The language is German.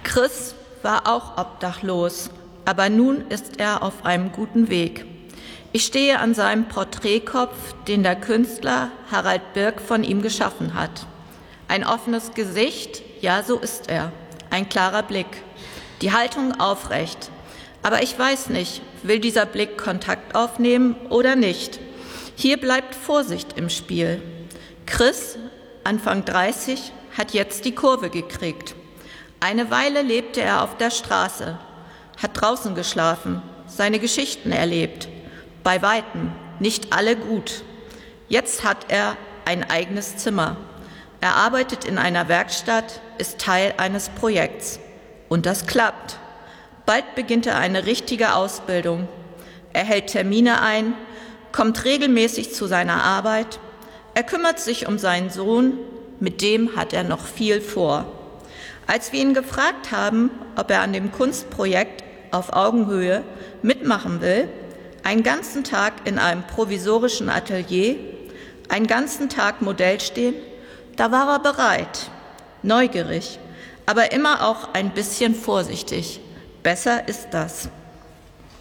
Chris war auch obdachlos, aber nun ist er auf einem guten Weg. Ich stehe an seinem Porträtkopf, den der Künstler Harald Birk von ihm geschaffen hat. Ein offenes Gesicht, ja, so ist er. Ein klarer Blick. Die Haltung aufrecht. Aber ich weiß nicht, will dieser Blick Kontakt aufnehmen oder nicht? Hier bleibt Vorsicht im Spiel. Chris, Anfang 30, hat jetzt die Kurve gekriegt. Eine Weile lebte er auf der Straße, hat draußen geschlafen, seine Geschichten erlebt. Bei Weitem, nicht alle gut. Jetzt hat er ein eigenes Zimmer. Er arbeitet in einer Werkstatt, ist Teil eines Projekts. Und das klappt. Bald beginnt er eine richtige Ausbildung. Er hält Termine ein, kommt regelmäßig zu seiner Arbeit. Er kümmert sich um seinen Sohn, mit dem hat er noch viel vor. Als wir ihn gefragt haben, ob er an dem Kunstprojekt auf Augenhöhe mitmachen will, einen ganzen Tag in einem provisorischen Atelier, einen ganzen Tag Modell stehen, da war er bereit, neugierig, aber immer auch ein bisschen vorsichtig. Besser ist das.